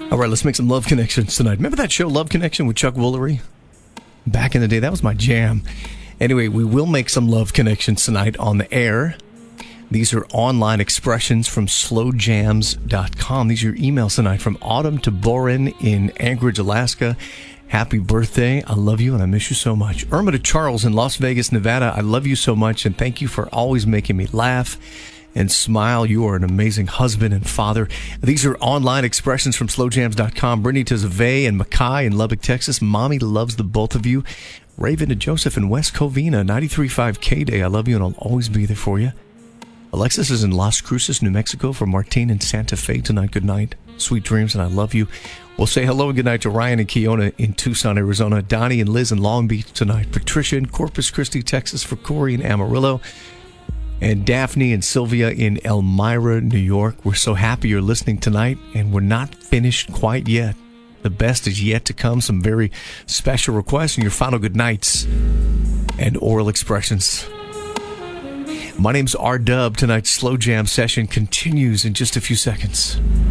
All right, let's make some Love Connections tonight. Remember that show, Love Connection, with Chuck Woolery? Back in the day, that was my jam. Anyway, we will make some Love Connections tonight on the air. These are online expressions from slowjams.com. These are your emails tonight from Autumn to Boren in Anchorage, Alaska. Happy birthday. I love you and I miss you so much. Irma to Charles in Las Vegas, Nevada. I love you so much and thank you for always making me laugh and smile. You are an amazing husband and father. These are online expressions from slowjams.com. Brittany to Zave and Mackay in Lubbock, Texas. Mommy loves the both of you. Raven to Joseph in West Covina. 93.5 K-Day. I love you and I'll always be there for you. Alexis is in Las Cruces, New Mexico for Martine and Santa Fe tonight. Good night. Sweet dreams and I love you. We'll say hello and good night to Ryan and Keona in Tucson, Arizona. Donnie and Liz in Long Beach tonight. Patricia in Corpus Christi, Texas for Corey in Amarillo. And Daphne and Sylvia in Elmira, New York. We're so happy you're listening tonight, and we're not finished quite yet. The best is yet to come. Some very special requests and your final good nights and oral expressions. My name's R-Dub. Tonight's Slow Jam session continues in just a few seconds.